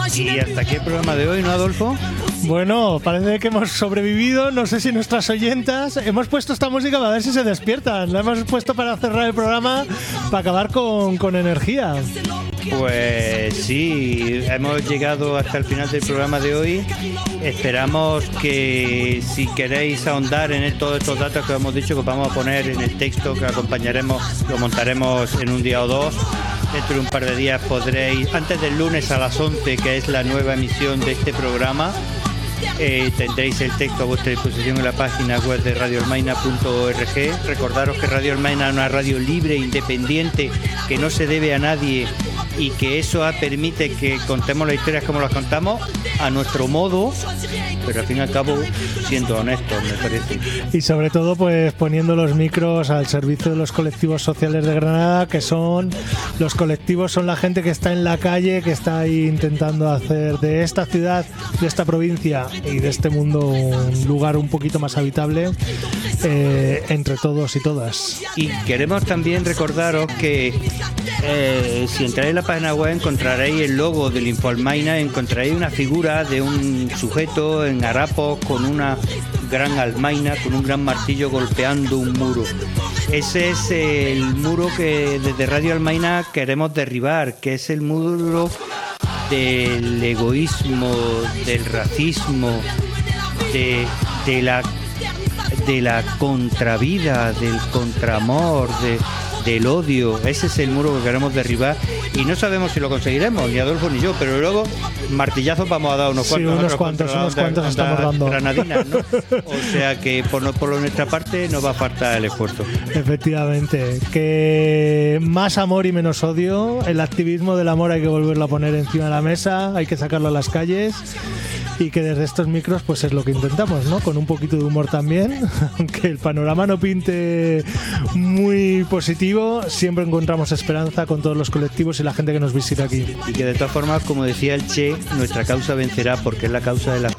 Y hasta aquí el programa de hoy, ¿no, Adolfo? Bueno, parece que hemos sobrevivido. No sé si nuestras oyentas... Hemos puesto esta música para ver si se despiertan. La hemos puesto para cerrar el programa, para acabar con energía. Pues sí, hemos llegado hasta el final del programa de hoy. Esperamos que si queréis ahondar en todos estos datos que hemos dicho, que vamos a poner en el texto que acompañaremos, lo montaremos en un día o dos. Dentro de un par de días podréis, antes del lunes a las 11, que es la nueva emisión de este programa, tendréis el texto a vuestra disposición en la página web de radioalmaina.org. Recordaros que Radio Almaina es una radio libre, independiente, que no se debe a nadie y que eso permite que contemos las historias como las contamos a nuestro modo, pero al fin y al cabo siendo honestos, me parece. Y sobre todo pues poniendo los micros al servicio de los colectivos sociales de Granada, que son los colectivos, son la gente que está en la calle, que está ahí intentando hacer de esta ciudad, de esta provincia y de este mundo un lugar un poquito más habitable entre todos y todas. Y queremos también recordaros que si entráis en la página web encontraréis el logo del Infoalmaina, encontraréis una figura de un sujeto en harapos con una gran almaina, con un gran martillo golpeando un muro. Ese es el muro que desde Radio Almaina queremos derribar, que es el muro del egoísmo, del racismo, de la contravida, del contraamor, del odio. Ese es el muro que queremos derribar y no sabemos si lo conseguiremos, ni Adolfo ni yo, pero luego martillazos vamos a dar unos cuantos. Sí, unos cuantos estamos dando. Granadinas, ¿no? O sea que por nuestra parte no va a faltar el esfuerzo. Efectivamente, que más amor y menos odio. El activismo del amor hay que volverlo a poner encima de la mesa, hay que sacarlo a las calles. Y que desde estos micros pues es lo que intentamos, ¿no? Con un poquito de humor también, aunque el panorama no pinte muy positivo, siempre encontramos esperanza con todos los colectivos y la gente que nos visita aquí. Y que de todas formas, como decía el Che, nuestra causa vencerá porque es la causa de la